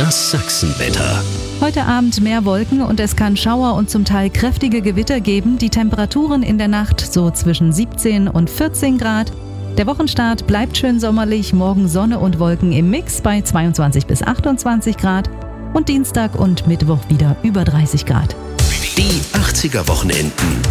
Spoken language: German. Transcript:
Das Sachsenwetter. Heute Abend mehr Wolken und es kann Schauer und zum Teil kräftige Gewitter geben. Die Temperaturen in der Nacht so zwischen 17 und 14 Grad. Der Wochenstart bleibt schön sommerlich. Morgen Sonne und Wolken im Mix bei 22 bis 28 Grad. Und Dienstag und Mittwoch wieder über 30 Grad. Die 80er Wochenenden.